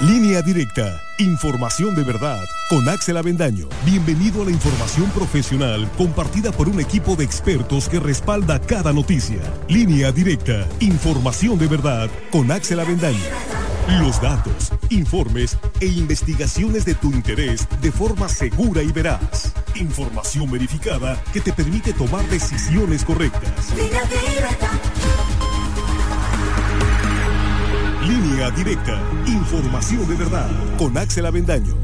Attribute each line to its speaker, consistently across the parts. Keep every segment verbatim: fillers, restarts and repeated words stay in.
Speaker 1: Línea Directa, información de verdad, con Axel Avendaño. Bienvenido a la información profesional compartida por un equipo de expertos que respalda cada noticia. Línea Directa, información de verdad, con Axel Avendaño. Los datos, informes e investigaciones de tu interés de forma segura y veraz. Información verificada que te permite tomar decisiones correctas. Línea Directa. Línea Directa, información de verdad, con Axel Avendaño.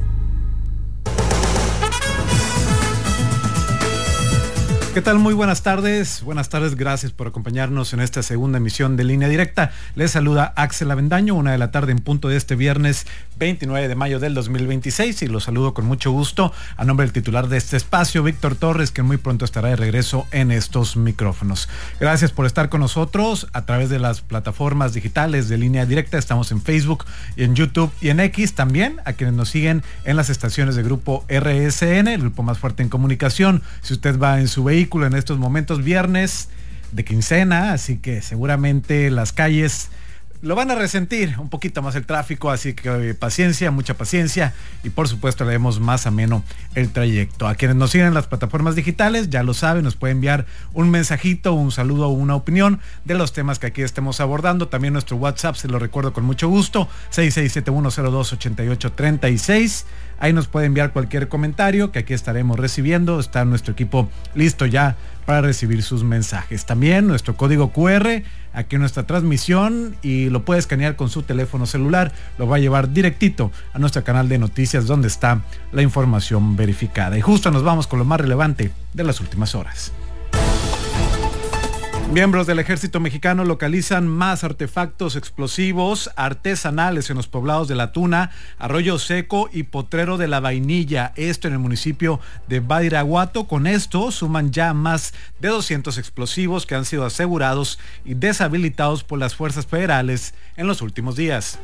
Speaker 2: ¿Qué tal? Muy buenas tardes. Buenas tardes, gracias por acompañarnos en esta segunda emisión de Línea Directa. Les saluda Axel Avendaño, una de la tarde en punto de este viernes veintinueve de mayo del dos mil veintiséis, y los saludo con mucho gusto a nombre del titular de este espacio, Víctor Torres, que muy pronto estará de regreso en estos micrófonos. Gracias por estar con nosotros a través de las plataformas digitales de Línea Directa. Estamos en Facebook, y en YouTube y en X, también a quienes nos siguen en las estaciones de Grupo R S N, el grupo más fuerte en comunicación. Si usted va en su vehículo en estos momentos, viernes de quincena, así que seguramente las calles lo van a resentir un poquito más el tráfico, así que paciencia, mucha paciencia, y por supuesto le demos más ameno el trayecto. A quienes nos siguen en las plataformas digitales, ya lo saben, nos puede enviar un mensajito, un saludo o una opinión de los temas que aquí estemos abordando. También nuestro WhatsApp, se lo recuerdo con mucho gusto, seis seis siete uno cero dos ocho ocho tres seis. Ahí nos puede enviar cualquier comentario que aquí estaremos recibiendo. Está nuestro equipo listo ya para recibir sus mensajes. También nuestro código cu erre aquí en nuestra transmisión, y lo puede escanear con su teléfono celular. Lo va a llevar directito a nuestro canal de noticias, donde está la información verificada. Y justo nos vamos con lo más relevante de las últimas horas. Miembros del Ejército Mexicano localizan más artefactos explosivos artesanales en los poblados de La Tuna, Arroyo Seco y Potrero de la Vainilla, esto en el municipio de Badiraguato. Con esto suman ya más de doscientos explosivos que han sido asegurados y deshabilitados por las fuerzas federales en los últimos días.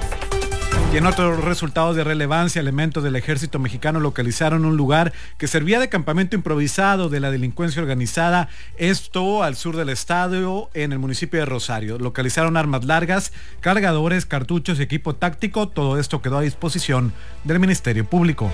Speaker 2: Y en otros resultados de relevancia, elementos del Ejército Mexicano localizaron un lugar que servía de campamento improvisado de la delincuencia organizada, esto al sur del estado, en el municipio de Rosario. Localizaron armas largas, cargadores, cartuchos y equipo táctico. Todo esto quedó a disposición del Ministerio Público.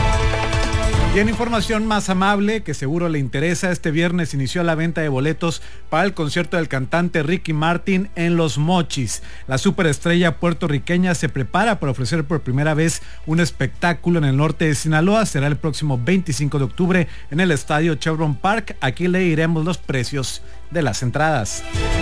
Speaker 2: Y en información más amable, que seguro le interesa, este viernes inició la venta de boletos para el concierto del cantante Ricky Martin en Los Mochis. La superestrella puertorriqueña se prepara para ofrecer por primera vez un espectáculo en el norte de Sinaloa. Será el próximo veinticinco de octubre en el estadio Chevron Park. Aquí le diremos los precios de las entradas.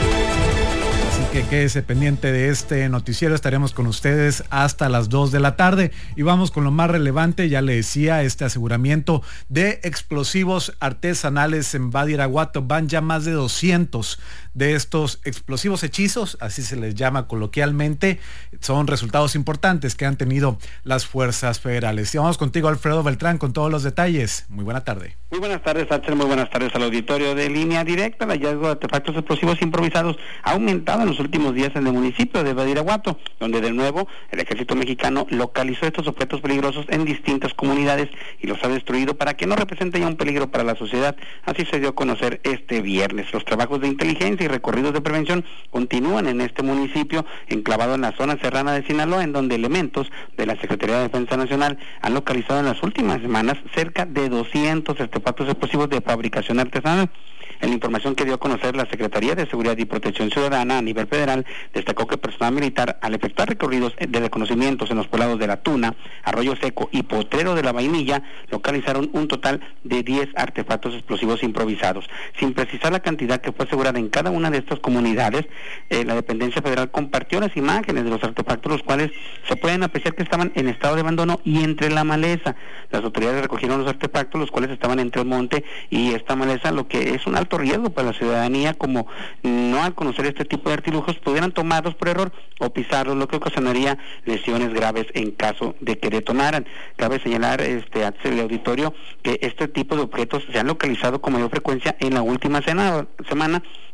Speaker 2: Que quédese pendiente de este noticiero, estaremos con ustedes hasta las dos de la tarde. Y vamos con lo más relevante, ya le decía, este aseguramiento de explosivos artesanales en Badiraguato. Van ya más de doscientos de estos explosivos hechizos, así se les llama coloquialmente. Son resultados importantes que han tenido las fuerzas federales. Y vamos contigo, Alfredo Beltrán, con todos los detalles. Muy buena tarde.
Speaker 3: Muy buenas tardes, Axel. Muy buenas tardes al auditorio de Línea Directa. El hallazgo de artefactos explosivos improvisados ha aumentado en los últimos días en el municipio de Badiraguato, donde de nuevo el Ejército Mexicano localizó estos objetos peligrosos en distintas comunidades y los ha destruido para que no representen ya un peligro para la sociedad. Así se dio a conocer este viernes. Los trabajos de inteligencia y recorridos de prevención continúan en este municipio, enclavado en la zona serrana de Sinaloa, en donde elementos de la Secretaría de Defensa Nacional han localizado en las últimas semanas cerca de doscientos artefactos explosivos de fabricación artesanal. En la información que dio a conocer la Secretaría de Seguridad y Protección Ciudadana a nivel federal, destacó que personal militar, al efectuar recorridos de reconocimientos en los poblados de La Tuna, Arroyo Seco y Potrero de la Vainilla, localizaron un total de diez artefactos explosivos improvisados. Sin precisar la cantidad que fue asegurada en cada una de estas comunidades, eh, la dependencia federal compartió las imágenes de los artefactos, los cuales se pueden apreciar que estaban en estado de abandono y entre la maleza. Las autoridades recogieron los artefactos, los cuales estaban entre el monte y esta maleza, lo que es un alto riesgo para la ciudadanía, como no al conocer este tipo de artilugios pudieran tomarlos por error o pisarlos, lo que ocasionaría lesiones graves en caso de que detonaran. Cabe señalar, este Axel, el auditorio, que este tipo de objetos se han localizado con mayor frecuencia en la última semana,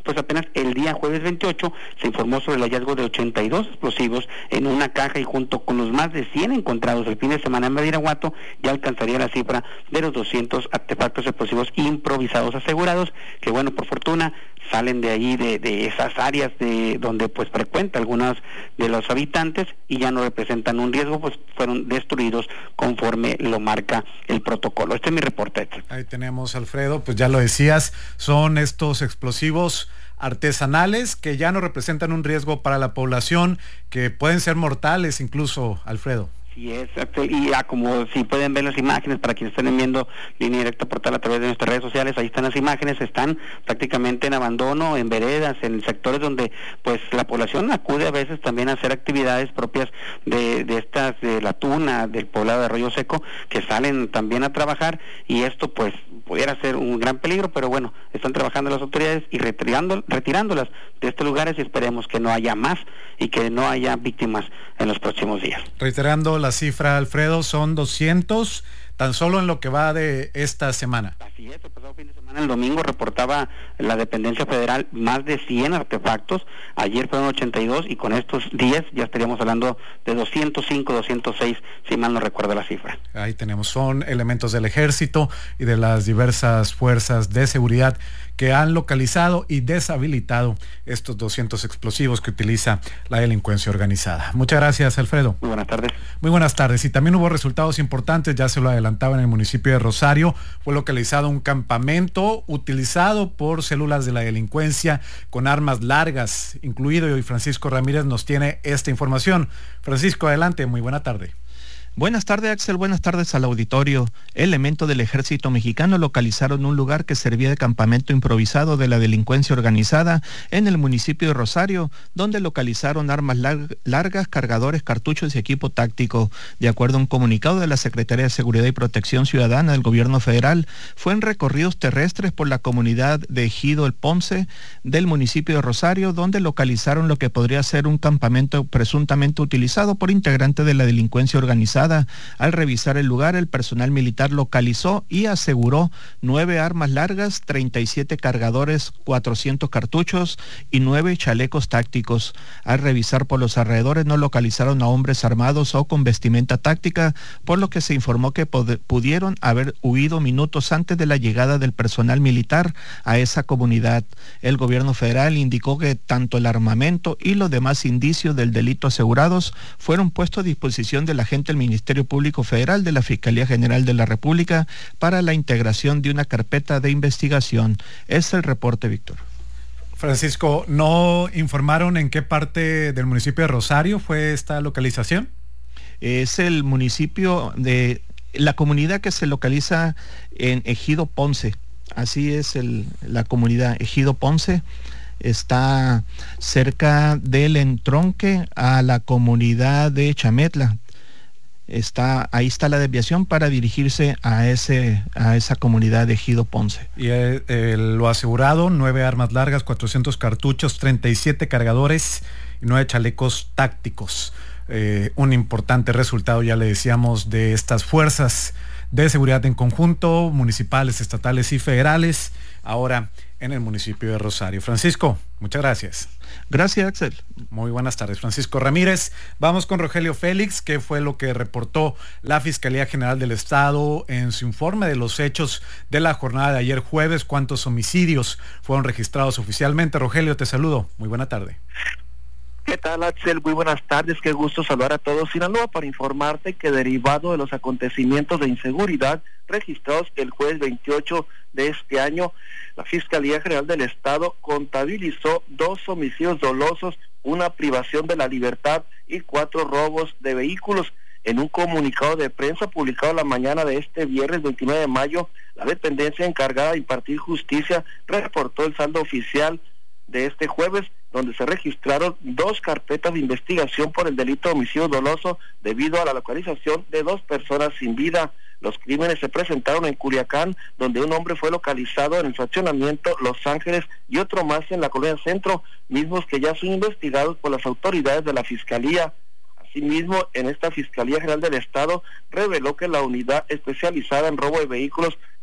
Speaker 3: pues apenas el día jueves veintiocho se informó sobre el hallazgo de ochenta y dos explosivos en una caja, y junto con los más de cien encontrados el fin de semana en Badiraguato ya alcanzaría la cifra de los doscientos artefactos explosivos improvisados asegurados, que bueno, por fortuna salen de ahí, de, de esas áreas de donde pues frecuenta algunos de los habitantes, y ya no representan un riesgo, pues fueron destruidos conforme lo marca el protocolo. Este es mi reporte.
Speaker 2: Ahí tenemos, Alfredo, pues ya lo decías, son estos explosivos artesanales que ya no representan un riesgo para la población, que pueden ser mortales incluso, Alfredo.
Speaker 3: Sí, exacto, y ya como si pueden ver las imágenes, para quienes estén viendo Línea Directa Portal a través de nuestras redes sociales, ahí están las imágenes, están prácticamente en abandono, en veredas, en sectores donde pues la población acude a veces también a hacer actividades propias de, de estas, de la tuna, del poblado de Arroyo Seco, que salen también a trabajar, y esto pues pudiera ser un gran peligro, pero bueno, están trabajando las autoridades y retirando, retirándolas de estos lugares, y esperemos que no haya más y que no haya víctimas en los próximos días.
Speaker 2: Reiterando la cifra, Alfredo, son doscientos tan solo en lo que va de esta semana.
Speaker 3: Así es, el pasado fin de semana, el domingo, reportaba la dependencia federal más de cien artefactos, ayer fueron ochenta y dos, y con estos diez ya estaríamos hablando de doscientos cinco, doscientos seis, si mal no recuerdo la cifra.
Speaker 2: Ahí tenemos, son elementos del ejército y de las diversas fuerzas de seguridad que han localizado y deshabilitado estos doscientos explosivos que utiliza la delincuencia organizada. Muchas gracias, Alfredo.
Speaker 3: Muy buenas tardes.
Speaker 2: Muy buenas tardes. Y también hubo resultados importantes, ya se lo adelantaba, en el municipio de Rosario. Fue localizado un campamento utilizado por células de la delincuencia con armas largas, incluido, y hoy Francisco Ramírez nos tiene esta información. Francisco, adelante, muy buena tarde.
Speaker 4: Buenas tardes, Axel. Buenas tardes al auditorio. Elementos del ejército mexicano localizaron un lugar que servía de campamento improvisado de la delincuencia organizada en el municipio de Rosario, donde localizaron armas lar- largas, cargadores, cartuchos y equipo táctico. De acuerdo a un comunicado de la Secretaría de Seguridad y Protección Ciudadana del Gobierno Federal, fue en recorridos terrestres por la comunidad de Ejido El Ponce del municipio de Rosario, donde localizaron lo que podría ser un campamento presuntamente utilizado por integrantes de la delincuencia organizada. Al revisar el lugar, el personal militar localizó y aseguró nueve armas largas, treinta y siete cargadores, cuatrocientos cartuchos y nueve chalecos tácticos. Al revisar por los alrededores no localizaron a hombres armados o con vestimenta táctica, por lo que se informó que pod- pudieron haber huido minutos antes de la llegada del personal militar a esa comunidad. El gobierno federal indicó que tanto el armamento y los demás indicios del delito asegurados fueron puestos a disposición del agente del Ministerio Ministerio Público Federal de la Fiscalía General de la República para la integración de una carpeta de investigación. Es el reporte, Víctor.
Speaker 2: Francisco, ¿no informaron en qué parte del municipio de Rosario fue esta localización?
Speaker 4: Es el municipio de la comunidad que se localiza en Ejido Ponce. Así es el, la comunidad Ejido Ponce. Está cerca del entronque a la comunidad de Chametla. Está, ahí está la desviación para dirigirse a ese a esa comunidad de Ejido Ponce.
Speaker 2: Y eh, eh, lo asegurado, nueve armas largas, cuatrocientos cartuchos, treinta y siete cargadores y nueve chalecos tácticos. Eh, un importante resultado, ya le decíamos, de estas fuerzas de seguridad en conjunto, municipales, estatales y federales, ahora en el municipio de Rosario. Francisco, muchas gracias.
Speaker 4: Gracias, Axel.
Speaker 2: Muy buenas tardes, Francisco Ramírez. Vamos con Rogelio Félix, que fue lo que reportó la Fiscalía General del Estado en su informe de los hechos de la jornada de ayer jueves. ¿Cuántos homicidios fueron registrados oficialmente? Rogelio, te saludo. Muy buena tarde.
Speaker 5: ¿Qué tal, Axel? Muy buenas tardes, qué gusto saludar a todos. Sinaloa, para informarte que derivado de los acontecimientos de inseguridad registrados el jueves veintiocho de este año, la Fiscalía General del Estado contabilizó dos homicidios dolosos, una privación de la libertad y cuatro robos de vehículos. En un comunicado de prensa publicado la mañana de este viernes veintinueve de mayo, la dependencia encargada de impartir justicia reportó el saldo oficial de este jueves, donde se registraron dos carpetas de investigación por el delito de homicidio doloso debido a la localización de dos personas sin vida. Los crímenes se presentaron en Culiacán, donde un hombre fue localizado en el fraccionamiento Los Ángeles y otro más en la colonia Centro, mismos que ya son investigados por las autoridades de la Fiscalía. Asimismo, en esta Fiscalía General del Estado reveló que la unidad especializada en robo de vehículos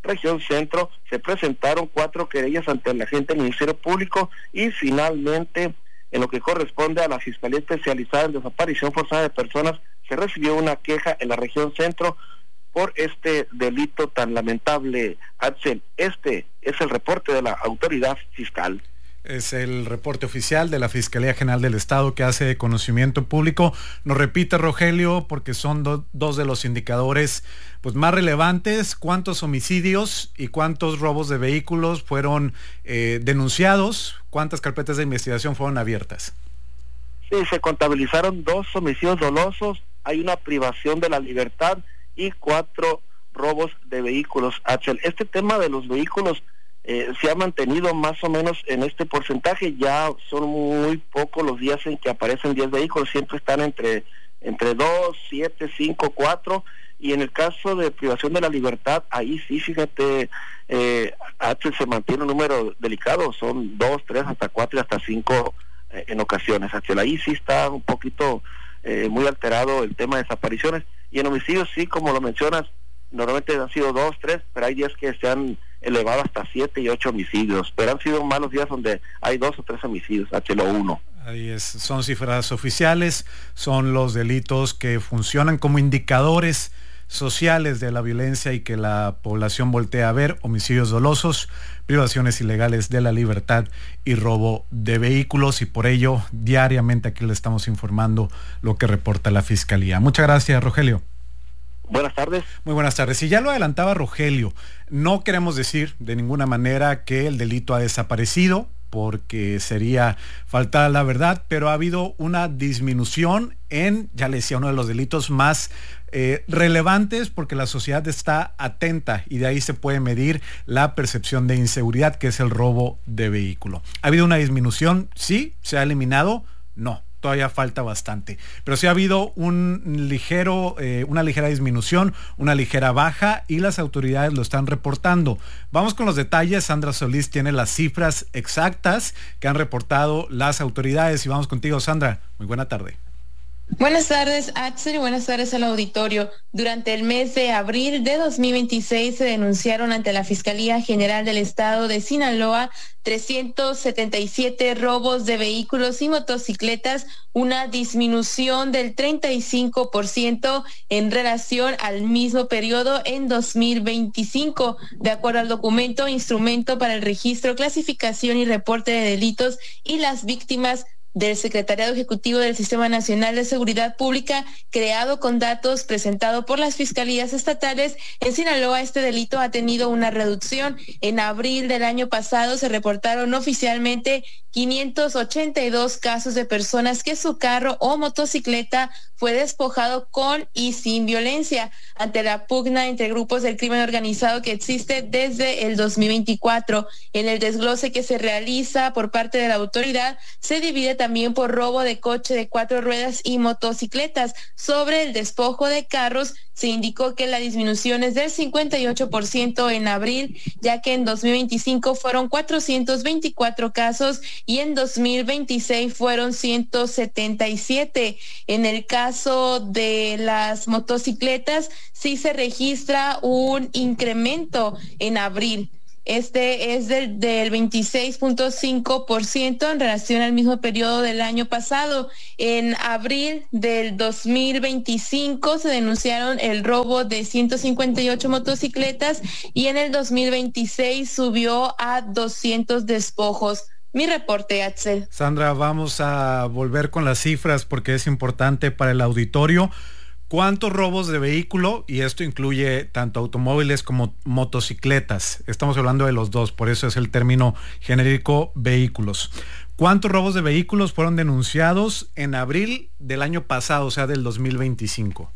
Speaker 5: región centro, se presentaron cuatro querellas ante el agente del Ministerio Público y finalmente, en lo que corresponde a la Fiscalía Especializada en Desaparición Forzada de Personas, se recibió una queja en la región centro por este delito tan lamentable, Axel. Este es el reporte de la autoridad fiscal.
Speaker 2: Es el reporte oficial de la Fiscalía General del Estado que hace de conocimiento público. Nos repite, Rogelio, porque son do, dos de los indicadores pues más relevantes. ¿Cuántos homicidios y cuántos robos de vehículos fueron eh, denunciados? ¿Cuántas carpetas de investigación fueron abiertas?
Speaker 5: Sí, se contabilizaron dos homicidios dolosos, hay una privación de la libertad y cuatro robos de vehículos, Axel. Este tema de los vehículos Eh, se ha mantenido más o menos en este porcentaje. Ya son muy pocos los días en que aparecen diez vehículos, siempre están entre entre dos, siete, cinco, cuatro, y en el caso de privación de la libertad, ahí sí, fíjate, eh, se mantiene un número delicado, son dos, tres, hasta cuatro y hasta cinco eh, en ocasiones. Ahí sí está un poquito eh, muy alterado el tema de desapariciones, y en homicidios sí, como lo mencionas, normalmente han sido dos, tres, pero hay días que se han elevado hasta siete y ocho homicidios, pero han sido malos días donde hay dos o tres homicidios, H L O uno.
Speaker 2: Ahí es, son cifras oficiales, son los delitos que funcionan como indicadores sociales de la violencia y que la población voltea a ver: homicidios dolosos, privaciones ilegales de la libertad y robo de vehículos, y por ello diariamente aquí le estamos informando lo que reporta la Fiscalía. Muchas gracias, Rogelio.
Speaker 5: Buenas tardes.
Speaker 2: Muy buenas tardes. Y ya lo adelantaba Rogelio, no queremos decir de ninguna manera que el delito ha desaparecido, porque sería faltar a la verdad, pero ha habido una disminución en, ya le decía, uno de los delitos más eh, relevantes, porque la sociedad está atenta y de ahí se puede medir la percepción de inseguridad, que es el robo de vehículo. ¿Ha habido una disminución? Sí. ¿Se ha eliminado? No. Todavía falta bastante, pero sí ha habido un ligero, eh, una ligera disminución, una ligera baja, y las autoridades lo están reportando. Vamos con los detalles. Sandra Solís tiene las cifras exactas que han reportado las autoridades, y vamos contigo, Sandra. Muy buena tarde.
Speaker 6: Buenas tardes, Axel, y buenas tardes al auditorio. Durante el mes de abril de dos mil veintiséis se denunciaron ante la Fiscalía General del Estado de Sinaloa trescientos setenta y siete robos de vehículos y motocicletas, una disminución del treinta y cinco por ciento en relación al mismo periodo en dos mil veinticinco, de acuerdo al documento Instrumento para el Registro, Clasificación y Reporte de Delitos y las Víctimas del Secretariado Ejecutivo del Sistema Nacional de Seguridad Pública, creado con datos presentados por las fiscalías estatales. En Sinaloa este delito ha tenido una reducción. En abril del año pasado se reportaron oficialmente quinientos ochenta y dos casos de personas que su carro o motocicleta fue despojado con y sin violencia, ante la pugna entre grupos del crimen organizado que existe desde el dos mil veinticuatro. En el desglose que se realiza por parte de la autoridad, se divide también por robo de coche de cuatro ruedas y motocicletas. Sobre el despojo de carros, se indicó que la disminución es del cincuenta y ocho por ciento en abril, ya que en dos mil veinticinco fueron cuatrocientos veinticuatro casos y en dos mil veintiséis fueron ciento setenta y siete. En el caso de las motocicletas, sí se registra un incremento en abril. Este es del, del veintiséis punto cinco por ciento en relación al mismo periodo del año pasado. En abril del dos mil veinticinco se denunciaron el robo de ciento cincuenta y ocho motocicletas y en el dos mil veintiséis subió a doscientos despojos. Mi reporte, Axel.
Speaker 2: Sandra, vamos a volver con las cifras porque es importante para el auditorio. ¿Cuántos robos de vehículo? Y esto incluye tanto automóviles como motocicletas. Estamos hablando de los dos, por eso es el término genérico vehículos. ¿Cuántos robos de vehículos fueron denunciados en abril del año pasado, o sea, del dos mil veinticinco?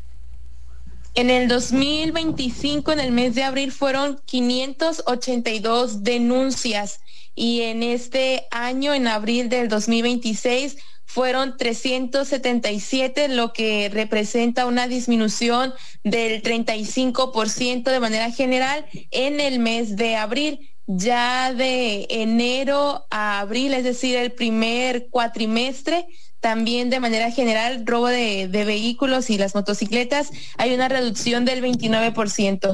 Speaker 6: En el dos mil veinticinco, en el mes de abril, fueron quinientos ochenta y dos denuncias. Y en este año, en abril del dos mil veintiséis, fueron trescientos setenta y siete, lo que representa una disminución del treinta y cinco por ciento de manera general en el mes de abril. Ya de enero a abril, es decir, el primer cuatrimestre, también de manera general, robo de, de vehículos y las motocicletas, hay una reducción del veintinueve por ciento.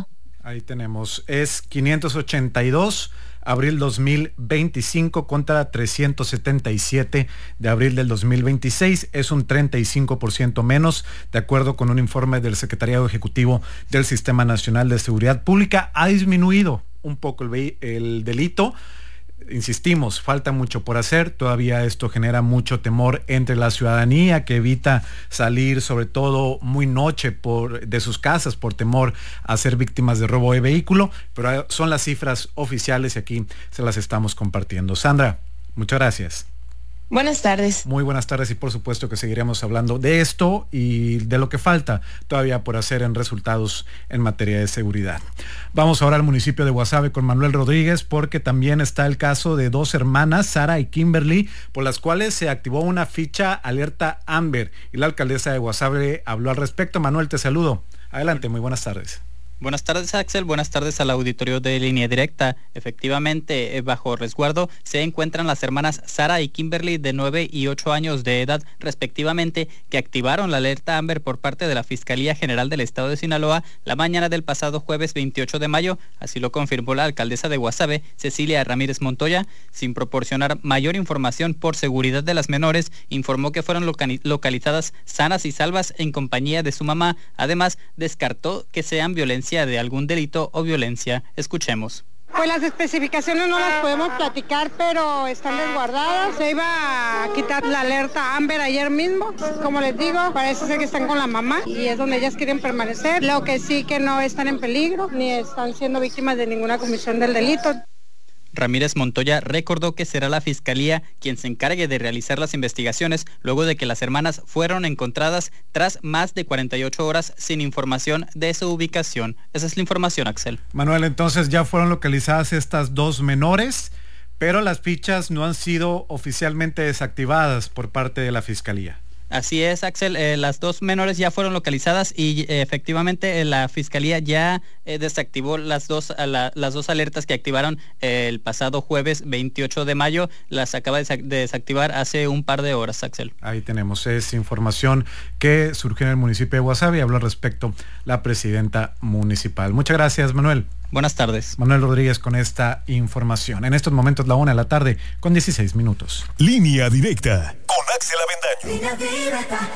Speaker 2: Ahí tenemos, es quinientos ochenta y dos, abril dos mil veinticinco contra trescientos setenta y siete de abril del dos mil veintiséis, es un treinta y cinco por ciento menos, de acuerdo con un informe del Secretariado Ejecutivo del Sistema Nacional de Seguridad Pública. Ha disminuido un poco el, el delito. Insistimos, falta mucho por hacer, todavía esto genera mucho temor entre la ciudadanía que evita salir, sobre todo muy noche, por, de sus casas por temor a ser víctimas de robo de vehículo, pero son las cifras oficiales y aquí se las estamos compartiendo. Sandra, muchas gracias.
Speaker 6: Buenas tardes.
Speaker 2: Muy buenas tardes y por supuesto que seguiremos hablando de esto y de lo que falta todavía por hacer en resultados en materia de seguridad. Vamos ahora al municipio de Guasave con Manuel Rodríguez porque también está el caso de dos hermanas, Sara y Kimberly, por las cuales se activó una ficha alerta Amber y la alcaldesa de Guasave habló al respecto. Manuel, te saludo. Adelante, muy buenas tardes.
Speaker 7: Buenas tardes, Axel. Buenas tardes al auditorio de Línea Directa. Efectivamente, bajo resguardo se encuentran las hermanas Sara y Kimberly de nueve y ocho años de edad, respectivamente, que activaron la alerta Amber por parte de la Fiscalía General del Estado de Sinaloa la mañana del pasado jueves veintiocho de mayo. Así lo confirmó la alcaldesa de Guasave, Cecilia Ramírez Montoya. Sin proporcionar mayor información por seguridad de las menores, informó que fueron localizadas sanas y salvas en compañía de su mamá. Además, descartó que sean violencia de algún delito o violencia. Escuchemos.
Speaker 8: Pues las especificaciones no las podemos platicar, pero están resguardadas. Se iba a quitar la alerta Amber ayer mismo. Como les digo, parece ser que están con la mamá y es donde ellas quieren permanecer. Lo que sí que no están en peligro ni están siendo víctimas de ninguna comisión del delito.
Speaker 7: Ramírez Montoya recordó que será la Fiscalía quien se encargue de realizar las investigaciones luego de que las hermanas fueron encontradas tras más de cuarenta y ocho horas sin información de su ubicación. Esa es la información, Axel.
Speaker 2: Manuel, entonces ya fueron localizadas estas dos menores, pero las fichas no han sido oficialmente desactivadas por parte de la Fiscalía.
Speaker 7: Así es, Axel, eh, las dos menores ya fueron localizadas y eh, efectivamente eh, la Fiscalía ya eh, desactivó las dos, la, las dos alertas que activaron eh, el pasado jueves veintiocho de mayo, las acaba de desactivar hace un par de horas, Axel.
Speaker 2: Ahí tenemos esa información que surgió en el municipio de Guasave y habló al respecto la presidenta municipal. Muchas gracias, Manuel.
Speaker 7: Buenas tardes.
Speaker 2: Manuel Rodríguez con esta información. En estos momentos la una de la tarde con dieciséis minutos.
Speaker 1: Línea Directa con Axel Avendaño.
Speaker 9: Línea Directa.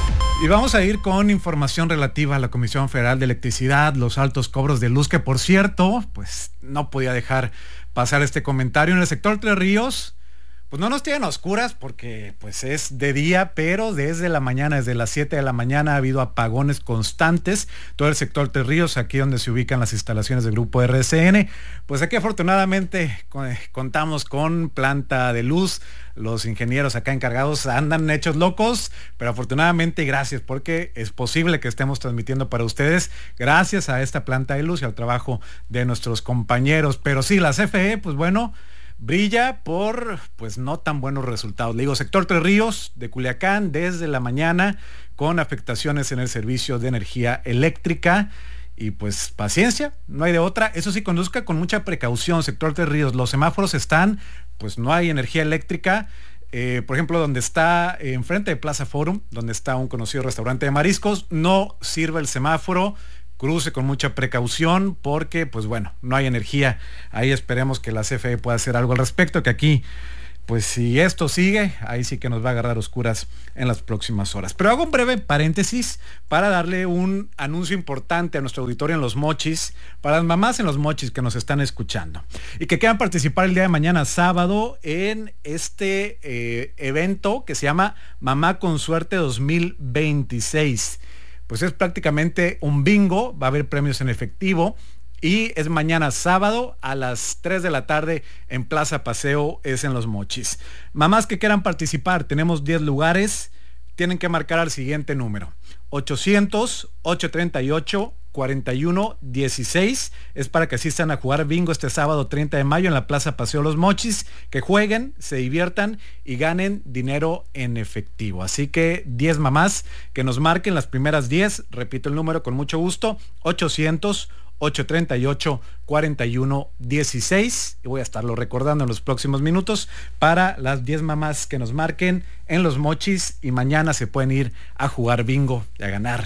Speaker 2: Y vamos a ir con información relativa a la Comisión Federal de Electricidad, los altos cobros de luz, que por cierto, pues no podía dejar pasar este comentario. En el sector Tres Ríos, pues no nos tienen a oscuras porque pues es de día, pero desde la mañana, desde las siete de la mañana ha habido apagones constantes. Todo el sector Tres Ríos, aquí donde se ubican las instalaciones del grupo R C N, pues aquí afortunadamente contamos con planta de luz. Los ingenieros acá encargados andan hechos locos, pero afortunadamente gracias, porque es posible que estemos transmitiendo para ustedes gracias a esta planta de luz y al trabajo de nuestros compañeros. Pero sí, la C F E, pues bueno, brilla por pues no tan buenos resultados. Le digo, sector Tres Ríos de Culiacán desde la mañana con afectaciones en el servicio de energía eléctrica y pues paciencia, no hay de otra. Eso sí, conduzca con mucha precaución, sector Tres Ríos. Los semáforos están, pues no hay energía eléctrica. Eh, por ejemplo, donde está eh, enfrente de Plaza Forum, donde está un conocido restaurante de mariscos, no sirve el semáforo. Cruce con mucha precaución porque, pues bueno, no hay energía. Ahí esperemos que la C F E pueda hacer algo al respecto, que aquí, pues si esto sigue, ahí sí que nos va a agarrar oscuras en las próximas horas. Pero hago un breve paréntesis para darle un anuncio importante a nuestro auditorio en Los Mochis, para las mamás en Los Mochis que nos están escuchando y que quieran participar el día de mañana sábado en este eh, evento que se llama Mamá con Suerte dos mil veintiséis. Pues es prácticamente un bingo, va a haber premios en efectivo y es mañana sábado a las tres de la tarde en Plaza Paseo, es en Los Mochis. Mamás que quieran participar, tenemos diez lugares, tienen que marcar al siguiente número, ochocientos, ochocientos treinta y ocho, cuarenta y uno dieciséis, es para que asistan a jugar bingo este sábado treinta de mayo en la Plaza Paseo Los Mochis, que jueguen, se diviertan y ganen dinero en efectivo. Así que diez mamás que nos marquen las primeras diez, repito el número con mucho gusto, ochocientos, ochocientos treinta y ocho, cuarenta y uno dieciséis, y voy a estarlo recordando en los próximos minutos para las diez mamás que nos marquen en Los Mochis y mañana se pueden ir a jugar bingo y a ganar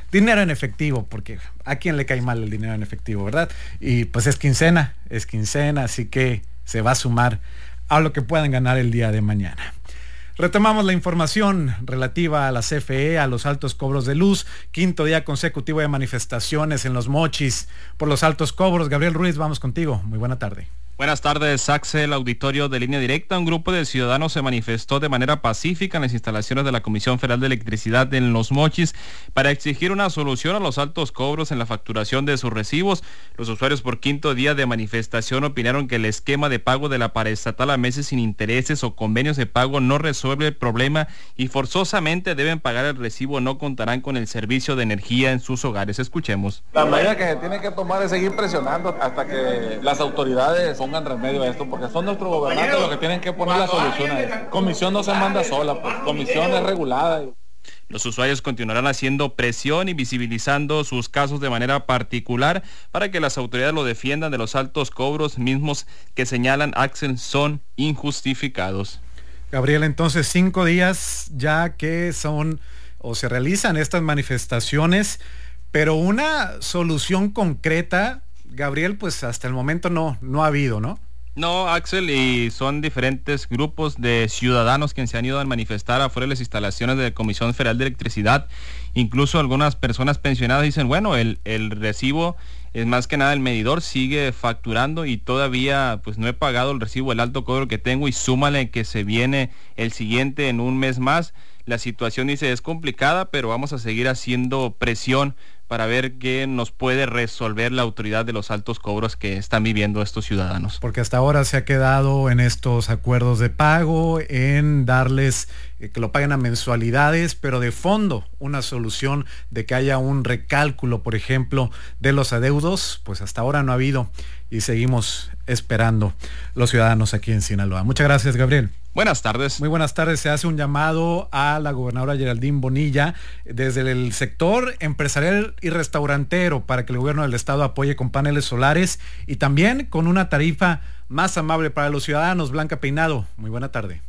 Speaker 2: dinero en efectivo, porque a quién le cae mal el dinero en efectivo, ¿verdad? Y pues es quincena, es quincena, así que se va a sumar a lo que puedan ganar el día de mañana. Retomamos la información relativa a la C F E, a los altos cobros de luz. Quinto día consecutivo de manifestaciones en Los Mochis por los altos cobros. Gabriel Ruiz, vamos contigo. Muy buena tarde.
Speaker 9: Buenas tardes, Axel, auditorio de Línea Directa. Un grupo de ciudadanos se manifestó de manera pacífica en las instalaciones de la Comisión Federal de Electricidad en Los Mochis para exigir una solución a los altos cobros en la facturación de sus recibos. Los usuarios por quinto día de manifestación opinaron que el esquema de pago de la paraestatal a meses sin intereses o convenios de pago no resuelve el problema y forzosamente deben pagar el recibo o no contarán con el servicio de energía en sus hogares. Escuchemos.
Speaker 10: La medida que se tiene que tomar es seguir presionando hasta que las autoridades pongan remedio a esto, porque son nuestros gobernantes los que tienen que poner la solución a esto. Comisión no se manda sola, pues comisión es regulada.
Speaker 9: Los usuarios continuarán haciendo presión y visibilizando sus casos de manera particular para que las autoridades lo defiendan de los altos cobros mismos que señalan Axel son injustificados.
Speaker 2: Gabriel, entonces cinco días ya que son o se realizan estas manifestaciones, pero una solución concreta, Gabriel, pues hasta el momento no, no ha habido, ¿no?
Speaker 9: No, Axel, y son diferentes grupos de ciudadanos que se han ido a manifestar afuera de las instalaciones de la Comisión Federal de Electricidad. Incluso algunas personas pensionadas dicen, bueno, el, el recibo es más que nada el medidor, sigue facturando y todavía pues no he pagado el recibo, el alto cobro que tengo y súmale que se viene el siguiente en un mes más. La situación, dice, es complicada, pero vamos a seguir haciendo presión para ver qué nos puede resolver la autoridad de los altos cobros que están viviendo estos ciudadanos.
Speaker 2: Porque hasta ahora se ha quedado en estos acuerdos de pago, en darles eh, que lo paguen a mensualidades, pero de fondo una solución de que haya un recálculo, por ejemplo, de los adeudos, pues hasta ahora no ha habido y seguimos esperando los ciudadanos aquí en Sinaloa. Muchas gracias, Gabriel.
Speaker 9: Buenas tardes.
Speaker 2: Muy buenas tardes. Se hace un llamado a la gobernadora Geraldine Bonilla desde el sector empresarial y restaurantero para que el gobierno del estado apoye con paneles solares y también con una tarifa más amable para los ciudadanos. Blanca Peinado, muy buena tarde.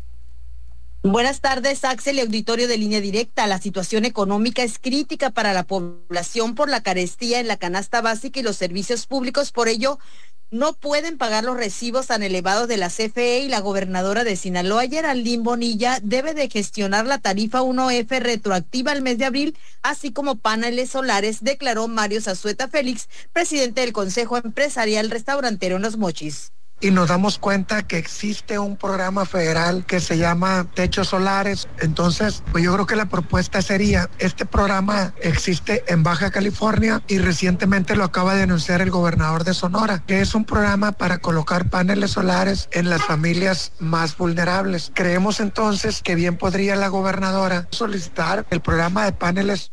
Speaker 11: Buenas tardes, Axel y auditorio de Línea Directa. La situación económica es crítica para la población por la carestía en la canasta básica y los servicios públicos. Por ello, no pueden pagar los recibos tan elevados de la C F E y la gobernadora de Sinaloa, Geraldine Bonilla, debe de gestionar la tarifa uno F retroactiva al mes de abril, así como paneles solares, declaró Mario Zazueta Félix, presidente del Consejo Empresarial Restaurantero en Los Mochis.
Speaker 12: Y nos damos cuenta que existe un programa federal que se llama Techos Solares. Entonces, pues yo creo que la propuesta sería, este programa existe en Baja California y recientemente lo acaba de anunciar el gobernador de Sonora, que es un programa para colocar paneles solares en las familias más vulnerables. Creemos entonces que bien podría la gobernadora solicitar el programa de paneles.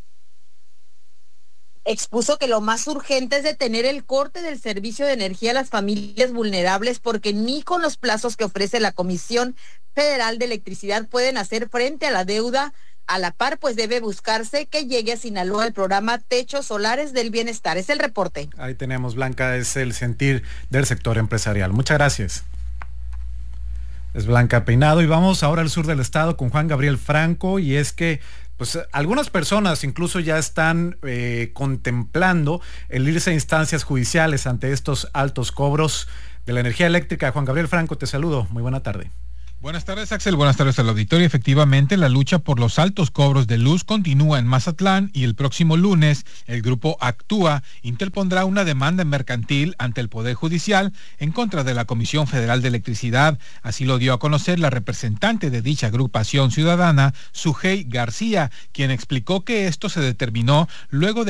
Speaker 11: Expuso que lo más urgente es detener el corte del servicio de energía a las familias vulnerables porque ni con los plazos que ofrece la Comisión Federal de Electricidad pueden hacer frente a la deuda. A la par, pues debe buscarse que llegue a Sinaloa el programa Techos Solares del Bienestar. Es el reporte.
Speaker 2: Ahí tenemos, Blanca, es el sentir del sector empresarial. Muchas gracias. Es Blanca Peinado y vamos ahora al sur del estado con Juan Gabriel Franco, y es que pues algunas personas incluso ya están eh, contemplando el irse a instancias judiciales ante estos altos cobros de la energía eléctrica. Juan Gabriel Franco, te saludo. Muy buena tarde.
Speaker 13: Buenas tardes, Axel. Buenas tardes al auditorio. Efectivamente, la lucha por los altos cobros de luz continúa en Mazatlán y el próximo lunes el grupo Actúa interpondrá una demanda mercantil ante el Poder Judicial en contra de la Comisión Federal de Electricidad. Así lo dio a conocer la representante de dicha agrupación ciudadana, Sujei García, quien explicó que esto se determinó luego de